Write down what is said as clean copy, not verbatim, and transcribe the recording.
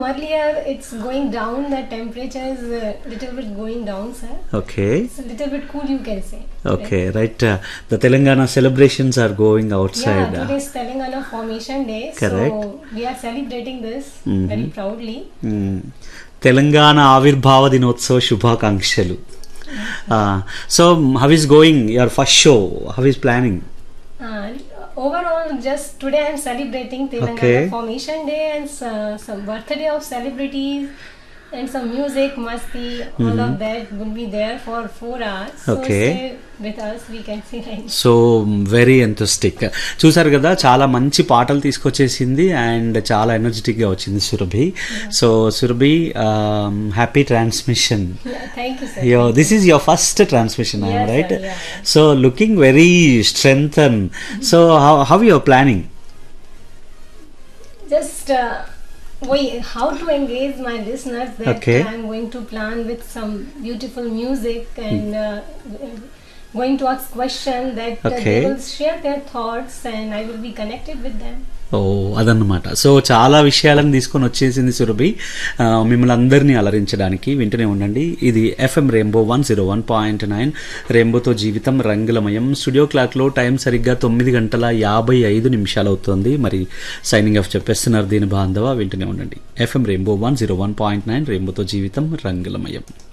Earlier, it's going down. The temperature is a little bit going down, sir. Okay. It's a little bit cool, you can say. Okay, right. The Telangana celebrations are going outside. Yeah, today is Telangana Formation Day. Correct. So we are celebrating this very proudly. Telangana ఆవిర్భావ దినోత్సవ శుభాకాంక్షలు. So how is going your first show? How is planning? Overall, just today I'm celebrating Telangana Formation Day and some birthday of celebrities and some music, masti, all of that will be there for 4 hours. So stay with us, we can see right. So very ఎంథూస్టిక్. చూసారు కదా, చాలా మంచి పాటలు తీసుకొచ్చేసింది and చాలా ఎనర్జెటిక్గా వచ్చింది Surabhi. So Surabhi, happy transmission. Thank you, sir. This is your first transmission, Yes, right? sir, yeah. So looking very strengthened. So how you are planning? Just how to engage my listeners that I'm going to plan with some beautiful music and going to ask questions that they will share their thoughts and I will be connected with them. అదన్నమాట. So చాలా విషయాలను తీసుకొని వచ్చేసింది సురభి మిమ్మల్ని అందరినీ అలరించడానికి. వింటూనే ఉండండి. ఇది FM రెయిన్బో 101.9 రెయిన్బోతో జీవితం రంగులమయం. స్టూడియో క్లాక్లో టైం సరిగ్గా 9:55 అవుతుంది. మరి సైనింగ్ ఆఫ్ చెప్పేస్తున్నారు దీని బాంధవ. వింటూనే ఉండండి. FM రెయిన్బో 101.9 రెయిన్బోతో జీవితం రంగులమయం.